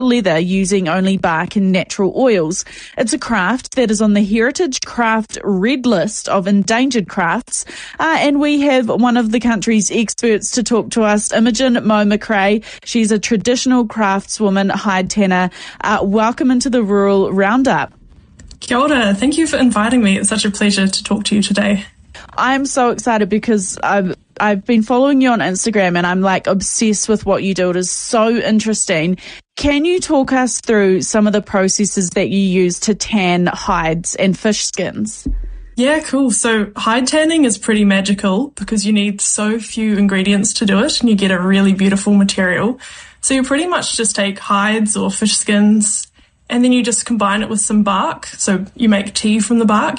leather using only bark and natural oils. It's a craft that is on the Heritage Craft Red List of endangered crafts. And we have one of the country's experts to talk to us, Imogen Mo McRae. She's a traditional craftswoman hide tanner. Welcome into the Rural Roundup. Kia ora. Thank you for inviting me. It's such a pleasure to talk to you today. I'm so excited because I've been following you on Instagram and I'm like obsessed with what you do. It is so interesting. Can you talk us through some of the processes that you use to tan hides and fish skins? Yeah, cool. So hide tanning is pretty magical because you need so few ingredients to do it and you get a really beautiful material. So you pretty much just take hides or fish skins and then you just combine it with some bark. So you make tea from the bark.